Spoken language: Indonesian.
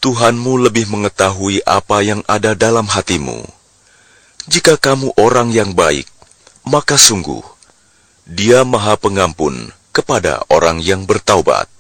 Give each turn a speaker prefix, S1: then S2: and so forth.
S1: Tuhanmu lebih mengetahui apa yang ada dalam hatimu. Jika kamu orang yang baik, maka sungguh Dia Maha Pengampun kepada orang yang bertaubat.